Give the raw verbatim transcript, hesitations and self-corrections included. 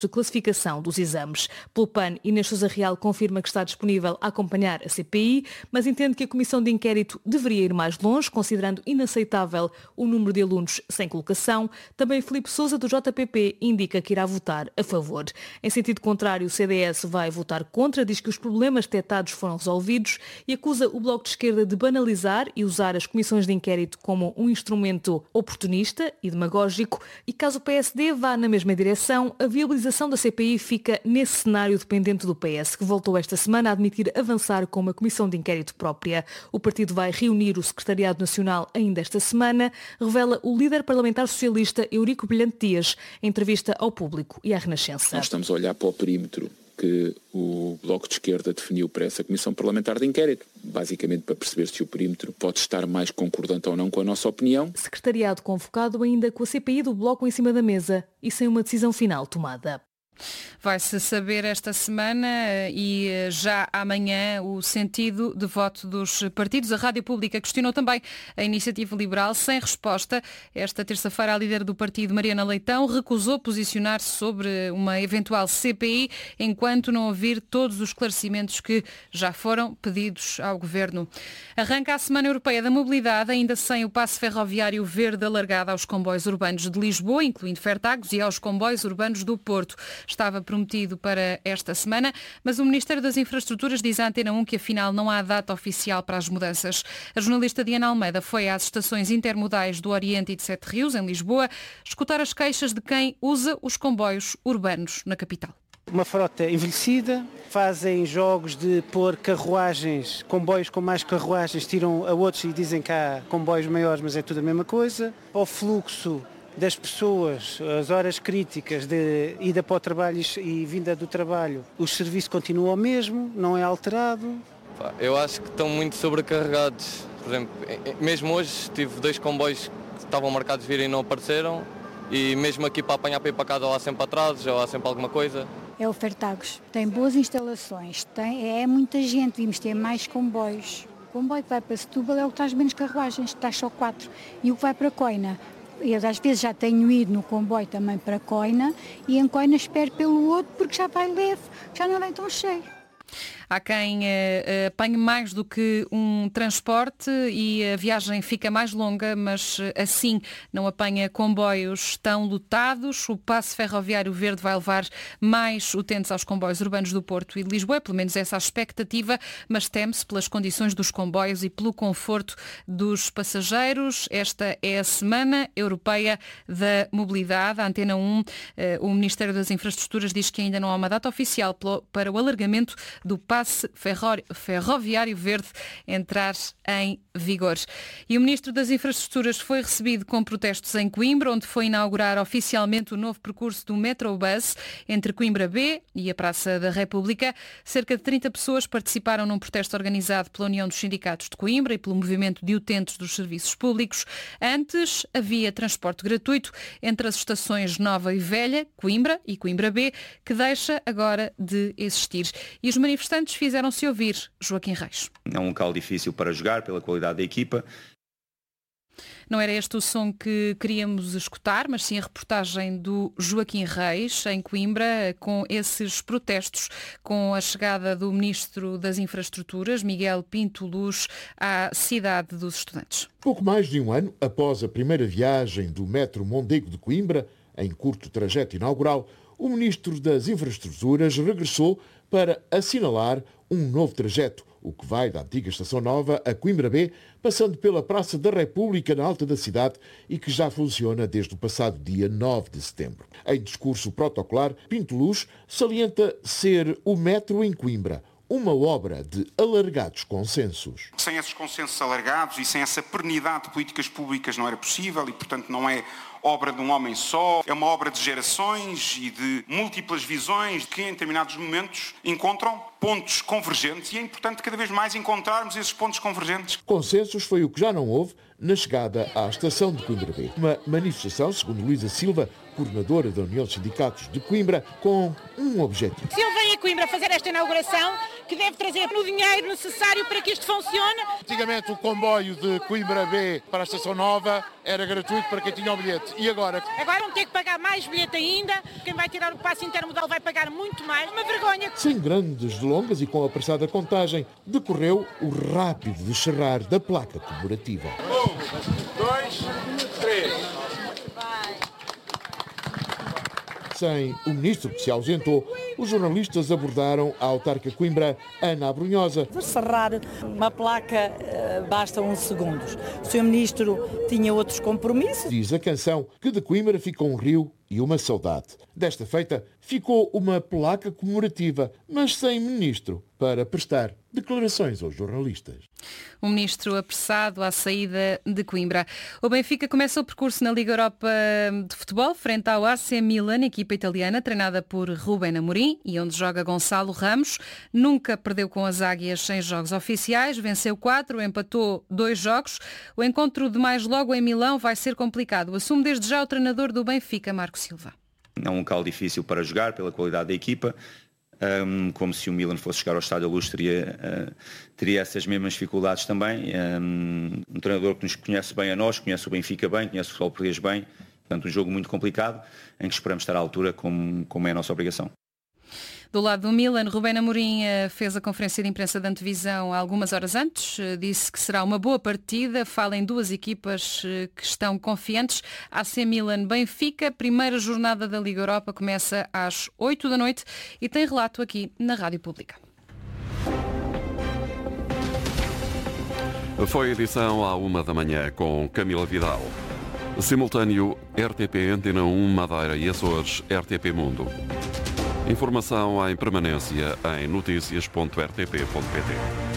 de classificação dos exames. Pelo P A N, Inês Sousa Real confirma que está disponível a acompanhar a C P I, mas entende que a Comissão de Inquérito deveria ir mais longe, considerando inaceitável o número de alunos sem colocação. Também Filipe Sousa, do J P P, indica que irá votar a favor. Em sentido contrário, o C D S vai votar contra, diz que os problemas detectados foram resolvidos e acusa o Bloco de Esquerda de banalizar e usar as comissões de inquérito como um instrumento oportunista e demagógico. E caso o P S D vá na mesma direção, a viabilização da C P I fica nesse cenário dependente do P S, que voltou esta semana a admitir avançar com uma comissão de inquérito própria. O partido vai reunir o Secretariado Nacional ainda esta semana, revela o líder parlamentar socialista Eurico Brilhante Dias, em entrevista ao Público e à Renascença. Nós estamos a olhar para o perímetro que o Bloco de Esquerda definiu para essa Comissão Parlamentar de Inquérito, basicamente para perceber se o perímetro pode estar mais concordante ou não com a nossa opinião. Secretariado convocado ainda com a C P I do Bloco em cima da mesa e sem uma decisão final tomada. Vai-se saber esta semana e já amanhã o sentido de voto dos partidos. A Rádio Pública questionou também a Iniciativa Liberal sem resposta. Esta terça-feira, a líder do partido, Mariana Leitão, recusou posicionar-se sobre uma eventual C P I enquanto não ouvir todos os esclarecimentos que já foram pedidos ao Governo. Arranca a Semana Europeia da Mobilidade, ainda sem o passe ferroviário verde alargado aos comboios urbanos de Lisboa, incluindo Fertagos, e aos comboios urbanos do Porto. Estava prometido para esta semana, mas o Ministério das Infraestruturas diz à Antena um que afinal não há data oficial para as mudanças. A jornalista Diana Almeida foi às estações intermodais do Oriente e de Sete Rios, em Lisboa, escutar as queixas de quem usa os comboios urbanos na capital. Uma frota envelhecida, fazem jogos de pôr carruagens, comboios com mais carruagens, tiram a outros e dizem que há comboios maiores, mas é tudo a mesma coisa. O fluxo das pessoas, as horas críticas de ida para o trabalho e vinda do trabalho, o serviço continua o mesmo, não é alterado. Eu acho que estão muito sobrecarregados. Por exemplo, mesmo hoje tive dois comboios que estavam marcados vir e não apareceram, e mesmo aqui para apanhar para ir para casa ou há sempre atrasos ou há sempre alguma coisa. É o Fertagos, tem boas instalações, tem, é muita gente, devíamos ter mais comboios. O comboio que vai para Setúbal é o que traz menos carruagens, traz só quatro, e o que vai para Coina. Eu às vezes já tenho ido no comboio também para Coina e em Coina espero pelo outro porque já vai leve, já não vem tão cheio. Há quem uh, apanhe mais do que um transporte e a viagem fica mais longa, mas uh, assim não apanha comboios tão lotados. O passe ferroviário verde vai levar mais utentes aos comboios urbanos do Porto e de Lisboa, pelo menos essa é a expectativa, mas teme-se pelas condições dos comboios e pelo conforto dos passageiros. Esta é a Semana Europeia da Mobilidade. A Antena um, uh, o Ministério das Infraestruturas diz que ainda não há uma data oficial para o alargamento do passe ferroviário verde entrar em vigor. E o Ministro das Infraestruturas foi recebido com protestos em Coimbra, onde foi inaugurar oficialmente o novo percurso do Metrobus entre Coimbra B e a Praça da República. Cerca de trinta pessoas participaram num protesto organizado pela União dos Sindicatos de Coimbra e pelo Movimento de Utentes dos Serviços Públicos. Antes havia transporte gratuito entre as estações Nova e Velha, Coimbra e Coimbra B, que deixa agora de existir. E os manifestantes fizeram-se ouvir. Joaquim Reis. É um local difícil para jogar pela qualidade da equipa. Não era este o som que queríamos escutar, mas sim a reportagem do Joaquim Reis, em Coimbra, com esses protestos, com a chegada do Ministro das Infraestruturas, Miguel Pinto Luz, à cidade dos estudantes. Pouco mais de um ano após a primeira viagem do metro Mondego de Coimbra, em curto trajeto inaugural, o Ministro das Infraestruturas regressou para assinalar um novo trajeto, o que vai da antiga Estação Nova a Coimbra B, passando pela Praça da República na alta da cidade e que já funciona desde o passado dia nove de setembro. Em discurso protocolar, Pinto Luz salienta ser o metro em Coimbra uma obra de alargados consensos. Sem esses consensos alargados e sem essa pernidade de políticas públicas não era possível e, portanto, não é obra de um homem só, é uma obra de gerações e de múltiplas visões que, em determinados momentos, encontram pontos convergentes e é importante cada vez mais encontrarmos esses pontos convergentes. Consensos foi o que já não houve na chegada à estação de Coimbra B. Uma manifestação, segundo Luísa Silva, coordenadora da União de Sindicatos de Coimbra, com um objetivo. Se ele vem a Coimbra fazer esta inauguração, que deve trazer o dinheiro necessário para que isto funcione. Antigamente o comboio de Coimbra B para a Estação Nova era gratuito para quem tinha o bilhete. E agora? Agora vão ter que pagar mais bilhete ainda. Quem vai tirar o passe intermodal vai pagar muito mais. Uma vergonha. Sem grandes delongas e com a apressada contagem, decorreu o rápido descerrar da placa comemorativa. Um, dois, três. Sem o ministro que se ausentou, os jornalistas abordaram a autarca Coimbra, Ana Abrunhosa. Descerrar uma placa basta uns segundos. O senhor ministro tinha outros compromissos. Diz a canção que de Coimbra fica um rio e uma saudade. Desta feita, ficou uma placa comemorativa, mas sem ministro, para prestar declarações aos jornalistas. O ministro apressado à saída de Coimbra. O Benfica começa o percurso na Liga Europa de Futebol, frente ao A C Milan, equipa italiana, treinada por Rubén Amorim e onde joga Gonçalo Ramos. Nunca perdeu com as águias em jogos oficiais, venceu quatro, empatou dois jogos. O encontro de mais logo em Milão vai ser complicado. Assume desde já o treinador do Benfica, Marco Silva. É um local difícil para jogar pela qualidade da equipa. Um, como se o Milan fosse chegar ao Estádio da Luz, teria, uh, teria essas mesmas dificuldades também. Um, um treinador que nos conhece bem a nós, conhece o Benfica bem, conhece o futebol português bem. Portanto, um jogo muito complicado, em que esperamos estar à altura, como, como é a nossa obrigação. Do lado do Milan, Rubén Amorim fez a conferência de imprensa de antevisão algumas horas antes. Disse que será uma boa partida. Fala em duas equipas que estão confiantes. A C Milan-Benfica, primeira jornada da Liga Europa, começa às oito da noite e tem relato aqui na Rádio Pública. Foi a edição à uma da manhã com Camila Vidal. Simultâneo R T P Antena um, Madeira e Açores, R T P Mundo. Informação em permanência em notícias ponto r t p ponto p t.